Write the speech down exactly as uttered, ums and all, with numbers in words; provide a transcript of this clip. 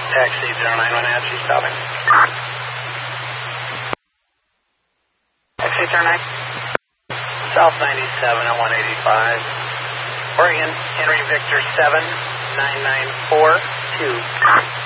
Taxi zero nine one H, you stopping? Taxi zero nine. South ninety-seven at one eighty-five. Oregon, Henry Victor seven nine nine four two.